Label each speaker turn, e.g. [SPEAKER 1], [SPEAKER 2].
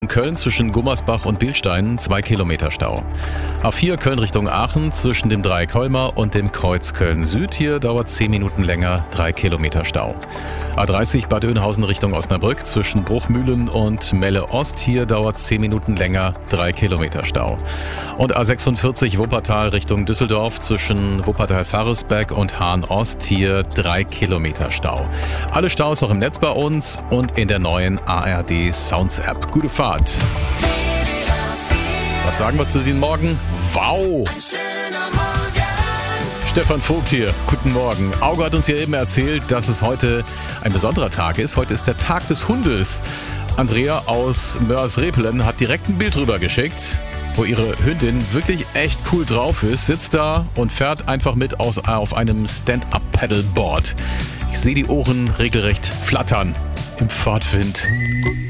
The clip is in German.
[SPEAKER 1] Köln zwischen Gummersbach und Bilstein 2 Kilometer Stau. A4 Köln Richtung Aachen zwischen dem Dreieck Holmer und dem Kreuz Köln Süd. Hier dauert 10 Minuten länger, 3 Kilometer Stau. A30 Bad Oeynhausen Richtung Osnabrück zwischen Bruchmühlen und Melle Ost. Hier dauert 10 Minuten länger, 3 Kilometer Stau. Und A46 Wuppertal Richtung Düsseldorf zwischen Wuppertal-Faresberg und Hahn Ost. Hier 3 Kilometer Stau. Alle Staus noch im Netz bei uns und in der neuen ARD Sounds App. Gute Fahrt. Was sagen wir zu diesem Morgen? Wow! Stefan Vogt hier, guten Morgen. Auge hat uns ja eben erzählt, dass es heute ein besonderer Tag ist. Heute ist der Tag des Hundes. Andrea aus Mörs-Repelen hat direkt ein Bild rüber geschickt, wo ihre Hündin wirklich echt cool drauf ist, sitzt da und fährt einfach mit auf einem Stand-Up-Paddleboard. Ich sehe die Ohren regelrecht flattern im Fahrtwind.